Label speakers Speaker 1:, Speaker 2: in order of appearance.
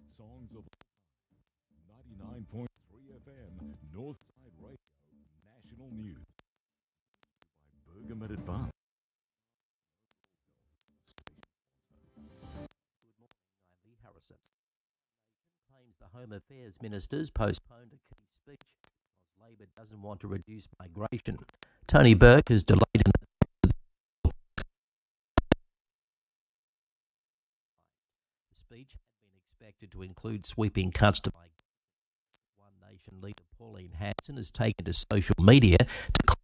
Speaker 1: songs of 99.3 FM, Northside Radio, National News. By Bergamet Advance.
Speaker 2: Good morning, I'm Lee Harrison. Claims the Home Affairs Minister's postponed a key speech because Labor doesn't want to reduce migration. Tony Burke has delayed an The speech had been expected to include sweeping cuts to migration. One Nation leader Pauline Hanson has taken to social media to